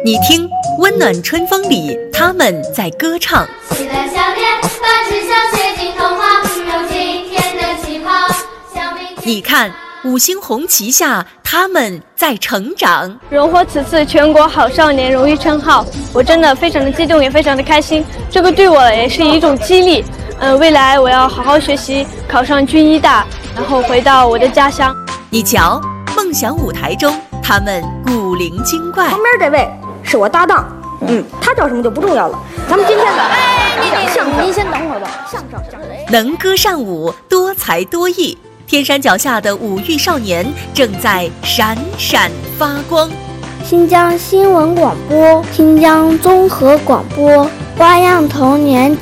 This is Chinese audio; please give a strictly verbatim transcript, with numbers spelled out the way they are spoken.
你听，温暖春风里，他们在歌唱。 期待下面，把志向写进童话，有今天的起跑。 你看，五星红旗下，他们在成长。 荣获此次全国好少年荣誉称号，我真的非常的激动，也非常的开心。这个对我也是一种激励。嗯、呃，未来我要好好学习，考上军医大，然后回到我的家乡。 你瞧，梦想舞台中，他们古灵精怪。 旁边这位是我搭档，嗯，他叫什么就不重要了。咱们今天的哎，你讲相声， 您先等会儿吧。 相声，相声， 能歌善舞，多才多艺。天山脚下的五育少年正在闪闪发光。 新疆新闻广播，新疆综合广播，花样童年。